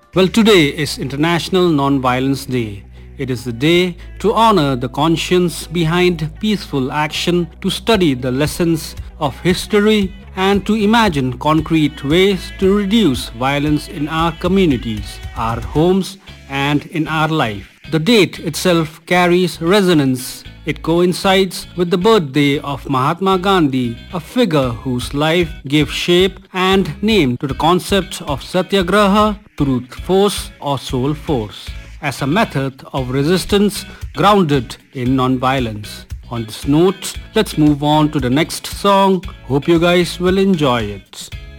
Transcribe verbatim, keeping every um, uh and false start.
Well, today is International Non-Violence Day. It is the day to honor the conscience behind peaceful action, to study the lessons of history, and to imagine concrete ways to reduce violence in our communities, our homes, and in our life. The date itself carries resonance. It coincides with the birthday of Mahatma Gandhi, a figure whose life gave shape and name to the concept of Satyagraha, truth force or soul force, as a method of resistance grounded in non-violence. On this note, let's move on to the next song. Hope you guys will enjoy it.